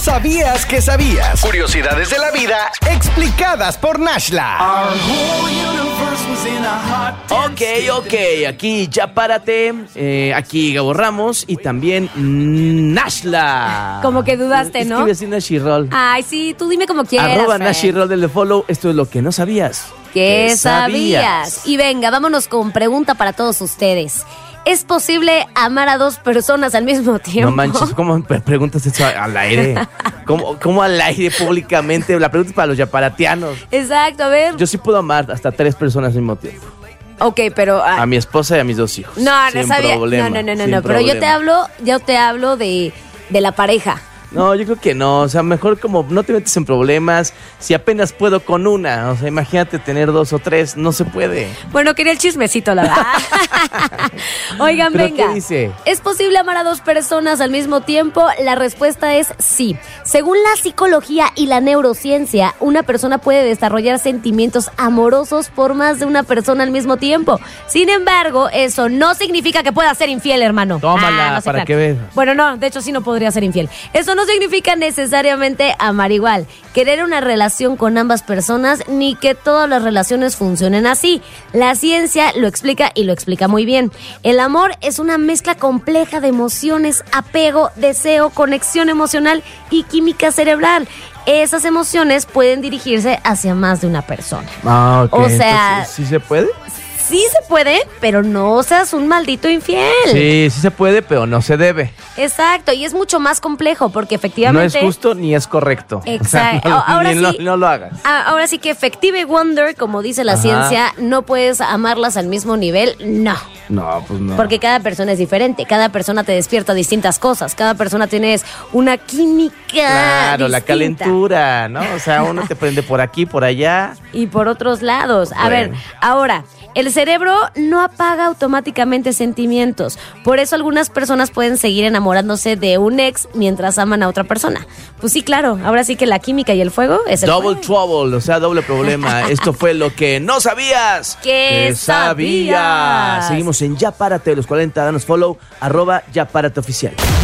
¿Sabías que sabías? Curiosidades de la vida explicadas por Nashla. Ok, aquí ya párate, aquí Gabo Ramos y también Nashla. Como que dudaste, ¿no? Escribe así Nashiroll. Ay, sí, tú dime como quieras, @ Fred. Nashiroll del Follow. Esto es lo que no sabías. ¿Qué sabías? Y venga, vámonos con pregunta para todos ustedes. ¿Es posible amar a dos personas al mismo tiempo? No manches, ¿cómo preguntas eso al aire? ¿Cómo al aire públicamente? La pregunta es para los yaparatianos. Exacto, a ver. Yo sí puedo amar hasta 3 personas al mismo tiempo. Ok, pero... A mi esposa y a mis 2 hijos. No sin sabía. Problema, No, sin pero problema. yo te hablo de la pareja. No, yo creo que no, o sea, mejor como no te metes en problemas, si apenas puedo con una, o sea, imagínate tener 2 o 3, no se puede. Bueno, quería el chismecito, la verdad. Oigan, ¿Pero venga. qué dice? ¿Es posible amar a 2 personas al mismo tiempo? La respuesta es sí. Según la psicología y la neurociencia, una persona puede desarrollar sentimientos amorosos por más de una persona al mismo tiempo. Sin embargo, eso no significa que pueda ser infiel, hermano. Tómala, no sé, para claro. que veas. Bueno, no, de hecho sí no podría ser infiel. Eso no significa necesariamente amar igual, querer una relación con ambas personas, ni que todas las relaciones funcionen así. La ciencia lo explica y lo explica muy bien. El amor es una mezcla compleja de emociones, apego, deseo, conexión emocional y química cerebral. Esas emociones pueden dirigirse hacia más de una persona. Ah, ok. O sea, Entonces, ¿sí se puede? Sí se puede, pero no seas un maldito infiel. Sí se puede, pero no se debe. Exacto, y es mucho más complejo porque No efectivamente... es justo ni es correcto. Exacto. O sea, Ahora no, sí. no lo hagas. Ahora sí que Effective Wonder, como dice la Ajá. ciencia, no puedes amarlas al mismo nivel, no. No, pues no. Porque cada persona es diferente, cada persona te despierta distintas cosas, cada persona tienes una química Claro, la distinta. calentura, ¿no? O sea, uno te prende por aquí, por allá. Y por otros lados. A Bueno. ver, ahora, el cerebro no apaga automáticamente sentimientos. Por eso algunas personas pueden seguir enamorándose de un ex mientras aman a otra persona. Pues sí, claro, ahora sí que la química y el fuego es el Double fuego. trouble, o sea, doble problema. Esto fue lo que no sabías. ¿Qué sabías? Seguimos en Ya Párate de los 40, danos follow, @ Ya Párate Oficial.